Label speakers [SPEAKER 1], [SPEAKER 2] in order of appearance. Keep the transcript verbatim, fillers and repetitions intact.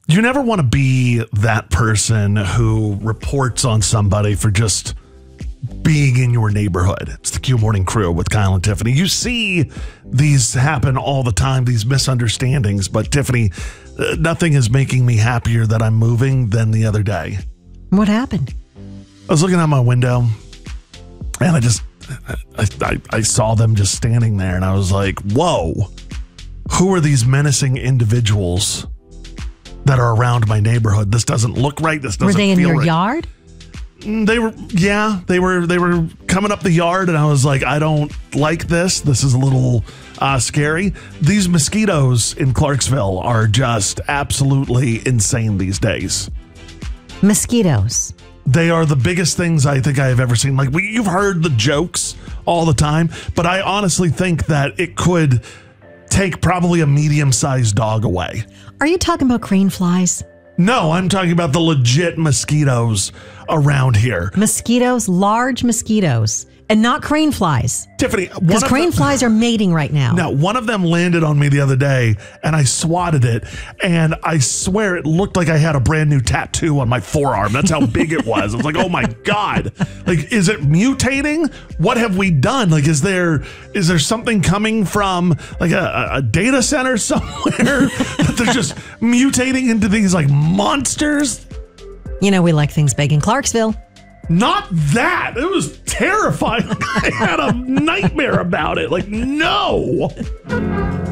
[SPEAKER 1] You never want to be that person who reports on somebody for just being in your neighborhood. It's the Q Morning Crew with Kyle and Tiffany. You see these happen all the time, these misunderstandings. But Tiffany, uh, nothing is making me happier that I'm moving than the other day.
[SPEAKER 2] What happened?
[SPEAKER 1] I was looking out my window and I just, I, I, I saw them just standing there and I was like, whoa, who are these menacing individuals that are around my neighborhood? This doesn't look right. This doesn't
[SPEAKER 2] Were they in
[SPEAKER 1] feel
[SPEAKER 2] your
[SPEAKER 1] right.
[SPEAKER 2] yard?
[SPEAKER 1] They were, yeah, they were, they were coming up the yard and I was like, I don't like this. This is a little uh, scary. These mosquitoes in Clarksville are just absolutely insane these days.
[SPEAKER 2] Mosquitoes.
[SPEAKER 1] They are the biggest things I think I have ever seen. Like, we, you've heard the jokes all the time, but I honestly think that it could take probably a medium-sized dog away.
[SPEAKER 2] Are you talking about crane flies?
[SPEAKER 1] No, I'm talking about the legit mosquitoes around here.
[SPEAKER 2] Mosquitoes, large mosquitoes, and not crane flies.
[SPEAKER 1] Tiffany,
[SPEAKER 2] Because crane
[SPEAKER 1] the,
[SPEAKER 2] flies are mating right now.
[SPEAKER 1] No, one of them landed on me the other day and I swatted it. And I swear it looked like I had a brand new tattoo on my forearm. That's how big it was. I was like, oh my God. Like, is it mutating? What have we done? Like, is there is there something coming from like a, a data center somewhere that they're just mutating into these like monsters?
[SPEAKER 2] You know, we like things big in Clarksville.
[SPEAKER 1] Not that. It was terrifying. I had a nightmare about it. Like, no.